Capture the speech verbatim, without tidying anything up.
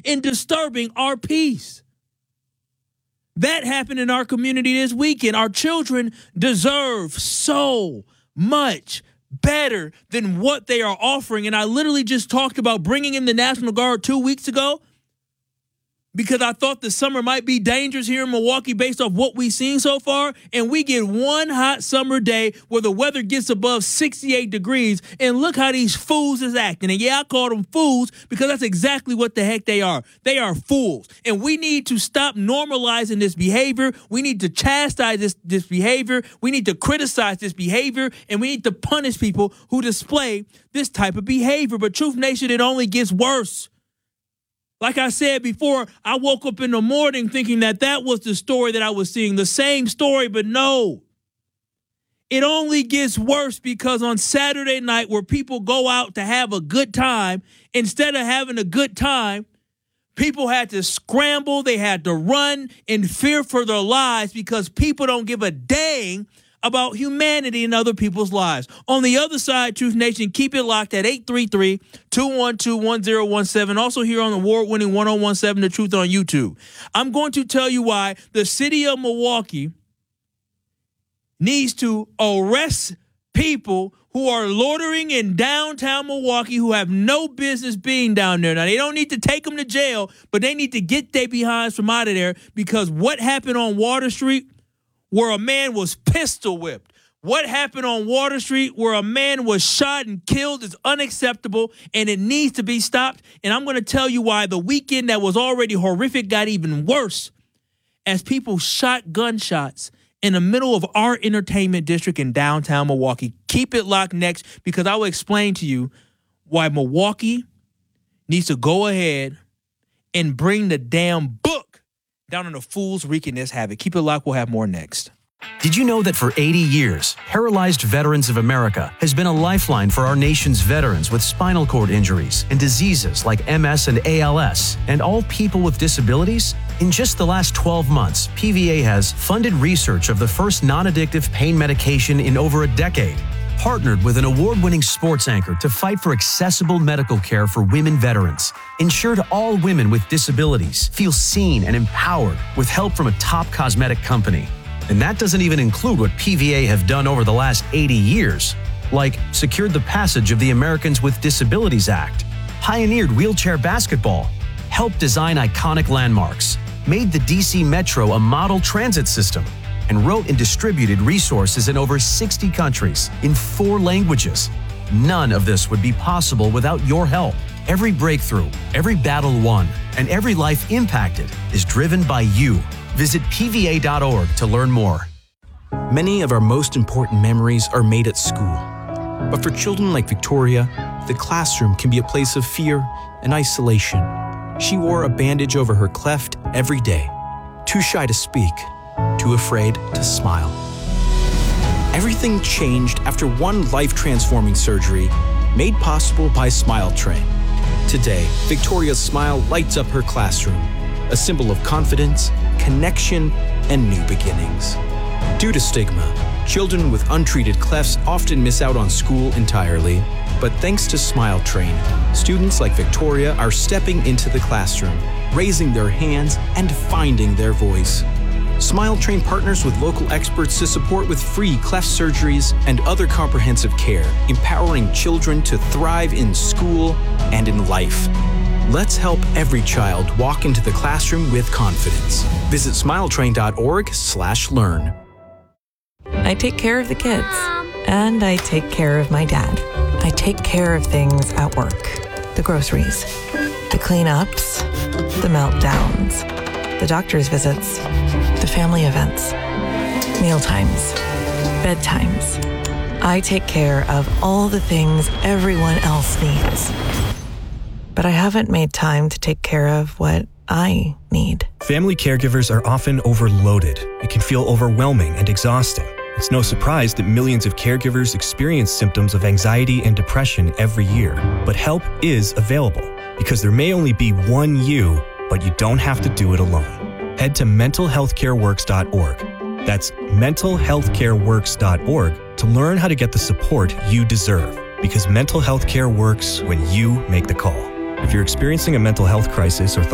and disturbing our peace. That happened in our community this weekend. Our children deserve so much better than what they are offering. And I literally just talked about bringing in the National Guard two weeks ago because I thought the summer might be dangerous here in Milwaukee based off what we've seen so far. And we get one hot summer day where the weather gets above sixty-eight degrees. And look how these fools is acting. And yeah, I call them fools because that's exactly what the heck they are. They are fools. And we need to stop normalizing this behavior. We need to chastise this, this behavior. We need to criticize this behavior. And we need to punish people who display this type of behavior. But Truth Nation, it only gets worse. Like I said before, I woke up in the morning thinking that that was the story that I was seeing, the same story, but no. It only gets worse because on Saturday night where people go out to have a good time, instead of having a good time, people had to scramble, they had to run in fear for their lives because people don't give a dang about humanity and other people's lives. On the other side, Truth Nation, keep it locked at eight three three, two one two, one zero one seven. Also here on the award-winning one oh one seven The Truth on YouTube. I'm going to tell you why the city of Milwaukee needs to arrest people who are loitering in downtown Milwaukee who have no business being down there. Now, they don't need to take them to jail, but they need to get their behinds from out of there because what happened on Water Street where a man was pistol whipped, what happened on Water Street where a man was shot and killed is unacceptable, and it needs to be stopped. And I'm going to tell you why the weekend that was already horrific got even worse as people shot gunshots in the middle of our entertainment district in downtown Milwaukee. Keep it locked next because I will explain to you why Milwaukee needs to go ahead and bring the damn book down on the fools wreaking this havoc. Keep it locked. We'll have more next. Did you know that for eighty years, Paralyzed Veterans of America has been a lifeline for our nation's veterans with spinal cord injuries and diseases like M S and A L S, and all people with disabilities? In just the last twelve months, P V A has funded research of the first non-addictive pain medication in over a decade, partnered with an award-winning sports anchor to fight for accessible medical care for women veterans, ensured all women with disabilities feel seen and empowered with help from a top cosmetic company. And that doesn't even include what P V A have done over the last eighty years, like secured the passage of the Americans with Disabilities Act, pioneered wheelchair basketball, helped design iconic landmarks, made the D C Metro a model transit system, and wrote and distributed resources in over sixty countries in four languages. None of this would be possible without your help. Every breakthrough, every battle won, and every life impacted is driven by you. Visit P V A dot org to learn more. Many of our most important memories are made at school. But for children like Victoria, the classroom can be a place of fear and isolation. She wore a bandage over her cleft every day, too shy to speak, too afraid to smile. Everything changed after one life-transforming surgery made possible by Smile Train. Today, Victoria's smile lights up her classroom, a symbol of confidence, connection, and new beginnings. Due to stigma, children with untreated clefts often miss out on school entirely. But thanks to Smile Train, students like Victoria are stepping into the classroom, raising their hands, and finding their voice. Smile Train partners with local experts to support with free cleft surgeries and other comprehensive care, empowering children to thrive in school and in life. Let's help every child walk into the classroom with confidence. Visit smile train dot org slash learn. I take care of the kids, and I take care of my dad. I take care of things at work. The groceries, the cleanups, the meltdowns, the doctor's visits, the family events, mealtimes, bedtimes. I take care of all the things everyone else needs. But I haven't made time to take care of what I need. Family caregivers are often overloaded. It can feel overwhelming and exhausting. It's no surprise that millions of caregivers experience symptoms of anxiety and depression every year. But help is available because there may only be one you, but you don't have to do it alone. Head to mental health care works dot org. That's mental health care works dot org to learn how to get the support you deserve, because mental health care works when you make the call. If you're experiencing a mental health crisis or thought